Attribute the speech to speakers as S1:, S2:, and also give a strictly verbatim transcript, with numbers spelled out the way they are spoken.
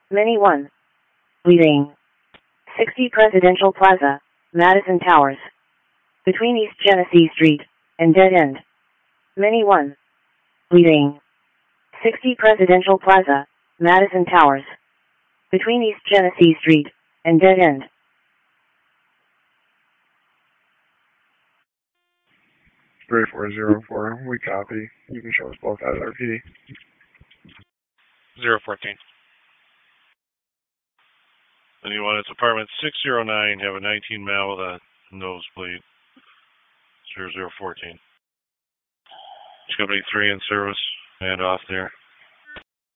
S1: Many one. Leading. sixty Presidential Plaza, Madison Towers. Between East Genesee Street and Dead End. Many one. Leading. sixty Presidential Plaza, Madison Towers. Between East Genesee Street and Dead End.
S2: three four zero four, we copy. You can show us both as R P D.
S3: zero fourteen. Anyone, it's apartment six zero nine, have a nineteen male with a nosebleed. zero zero fourteen. Company three in service, and off there.